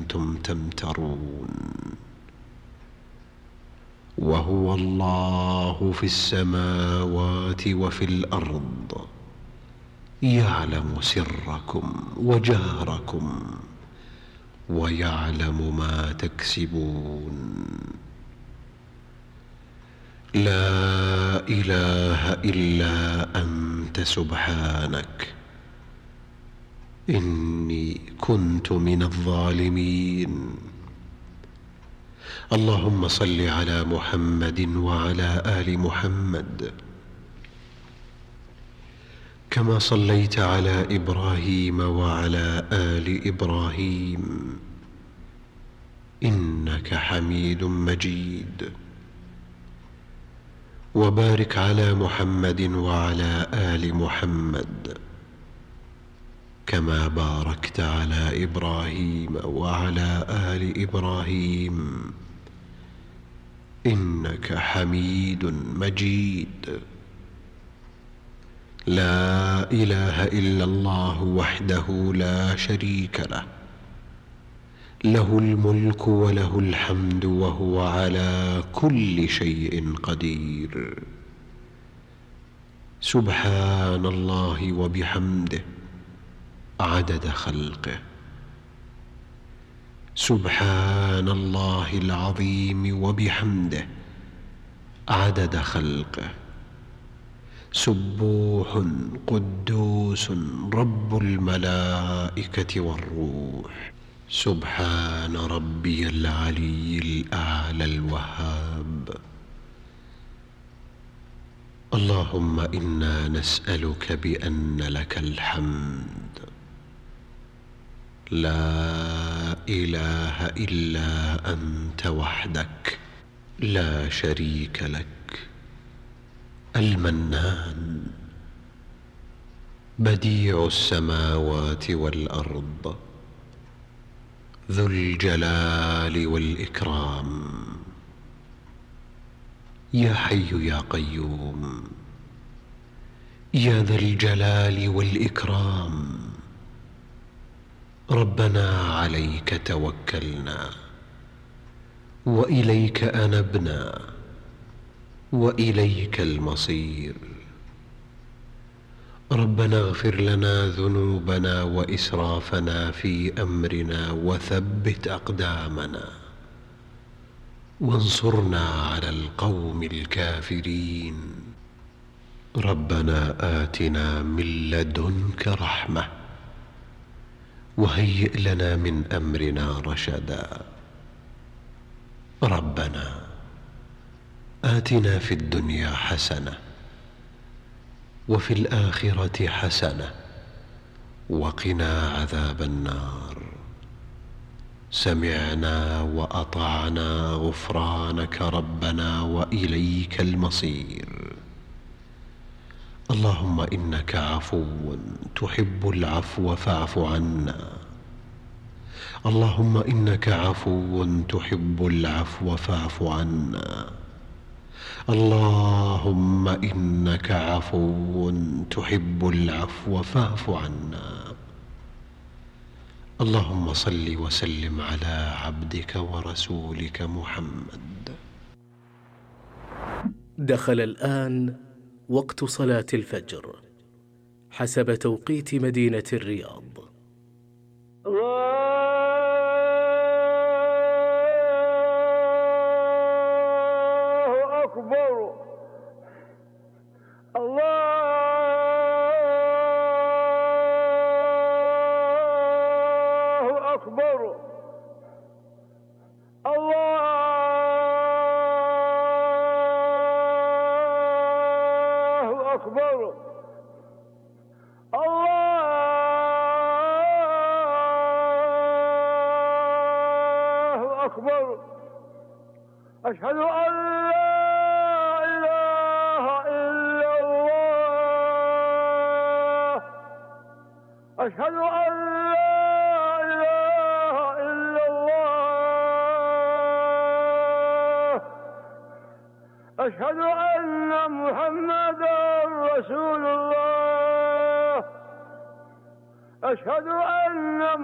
أنتم تمترون. وهو الله في السماوات وفي الأرض، يعلم سركم وجهركم ويعلم ما تكسبون. لا إله إلا أنت سبحانك إني كنت من الظالمين. اللهم صل على محمد وعلى آل محمد كما صليت على إبراهيم وعلى آل إبراهيم إنك حميد مجيد. وبارك على محمد وعلى آل محمد كما باركت على إبراهيم وعلى آل إبراهيم إنك حميد مجيد. لا إله إلا الله وحده لا شريك له، له الملك وله الحمد وهو على كل شيء قدير. سبحان الله وبحمده عدد خلقه، سبحان الله العظيم وبحمده عدد خلقه. سبوح قدوس رب الملائكة والروح. سبحان ربي العلي الأعلى الوهاب. اللهم إنا نسألك بأن لك الحمد، لا إله إلا أنت وحدك لا شريك لك، المنان بديع السماوات والأرض، ذو الجلال والإكرام. يا حي يا قيوم، يا ذا الجلال والإكرام. ربنا عليك توكلنا وإليك أنبنا وإليك المصير. ربنا اغفر لنا ذنوبنا وإسرافنا في أمرنا وثبت أقدامنا وانصرنا على القوم الكافرين. ربنا آتنا من لدنك رحمة وهيئ لنا من أمرنا رشدا. ربنا آتنا في الدنيا حسنة وفي الآخرة حسنة وقنا عذاب النار. سمعنا وأطعنا غفرانك ربنا وإليك المصير. اللهم إنك عفو تحب العفو فاعف عنا. اللهم إنك عفو تحب العفو فاعف عنا. اللهم إنك عفو تحب العفو فاعف عنا. اللهم صل وسلم على عبدك ورسولك محمد. دخل الآن وقت صلاة الفجر حسب توقيت مدينة الرياض. الله أكبر. الله أكبر. الله أكبر. الله أكبر. أشهد أن لا إله إلا الله. أشهد أن لا إله إلا الله. أشهد أن محمدا رسول الله. أشهد أن